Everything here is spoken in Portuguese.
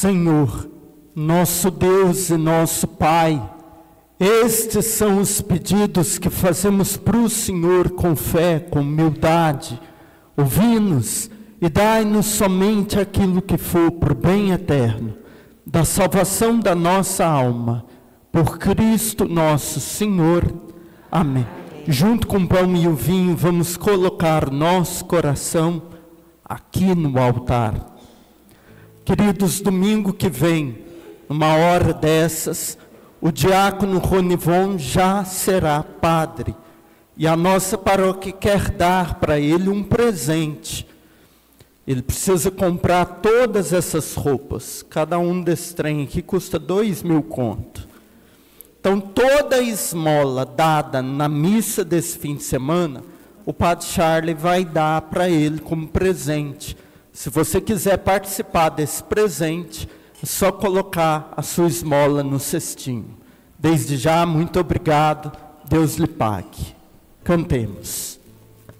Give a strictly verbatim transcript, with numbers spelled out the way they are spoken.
Senhor, nosso Deus e nosso Pai, estes são os pedidos que fazemos para o Senhor com fé, com humildade. Ouvi-nos e dai-nos somente aquilo que for por bem eterno, da salvação da nossa alma, por Cristo nosso Senhor. Amém. Junto com o pão e o vinho, vamos colocar nosso coração aqui no altar. Queridos, domingo que vem, numa hora dessas, o diácono Ronivon já será padre. E a nossa paróquia quer dar para ele um presente. Ele precisa comprar todas essas roupas. Cada um desse trem aqui custa dois mil conto. Então, toda a esmola dada na missa desse fim de semana, o padre Charlie vai dar para ele como presente. Se você quiser participar desse presente, é só colocar a sua esmola no cestinho. Desde já, muito obrigado. Deus lhe pague. Cantemos.